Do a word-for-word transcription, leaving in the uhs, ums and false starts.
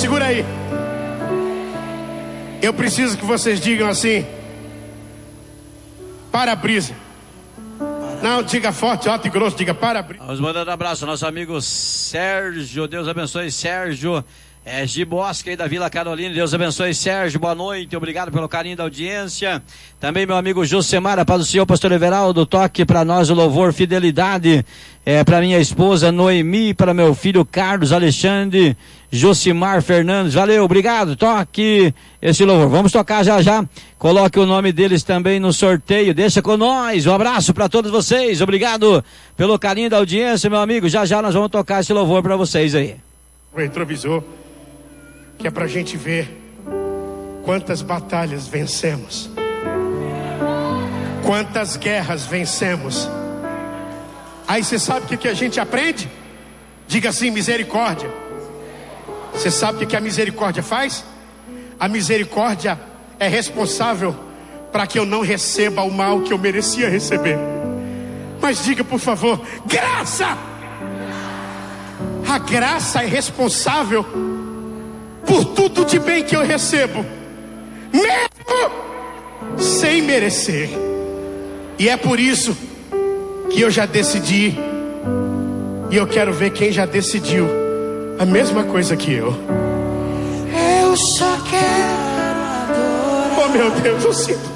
segura aí. Eu preciso que vocês digam assim: para-brisa. Não, diga forte, alto e grosso, diga para-brisa. Vamos mandando um abraço ao nosso amigo Sérgio. Deus abençoe, Sérgio. É Gibosca aí da Vila Carolina. Deus abençoe, Sérgio. Boa noite. Obrigado pelo carinho da audiência. Também meu amigo Josemar, a paz do Senhor, pastor Everaldo. Toque para nós o louvor Fidelidade. É, para minha esposa Noemi, para meu filho Carlos Alexandre, Josimar Fernandes. Valeu, obrigado. Toque esse louvor. Vamos tocar já já. Coloque o nome deles também no sorteio. Deixa com nós. Um abraço para todos vocês. Obrigado pelo carinho da audiência, meu amigo. Já já nós vamos tocar esse louvor para vocês aí. O retrovisor, que é pra gente ver quantas batalhas vencemos, quantas guerras vencemos. Aí você sabe o que, que a gente aprende? Diga assim: misericórdia. Você sabe o que, que a misericórdia faz? A misericórdia é responsável para que eu não receba o mal que eu merecia receber. Mas diga, por favor, graça. A graça é responsável por tudo de bem que eu recebo, mesmo sem merecer. E é por isso que eu já decidi, e eu quero ver quem já decidiu a mesma coisa que eu. Eu só quero adorar. Oh meu Deus, eu sinto